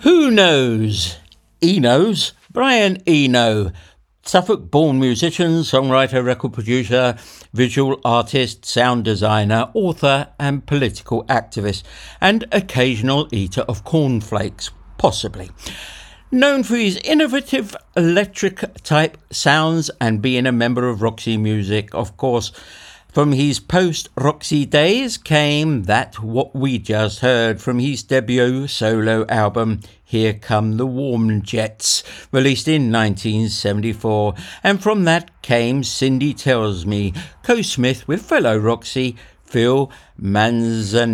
Who knows? Eno's Brian Eno, Suffolk-born musician, songwriter, record producer, visual artist, sound designer, author and political activist, and occasional eater of cornflakes, possibly. Known for his innovative electric-type sounds and being a member of Roxy Music, of course. From his post-Roxy days came that what we just heard from his debut solo album, Here Come the Warm Jets, released in 1974. And from that came Cindy Tells Me, co-smith with fellow Roxy Phil Manzanera.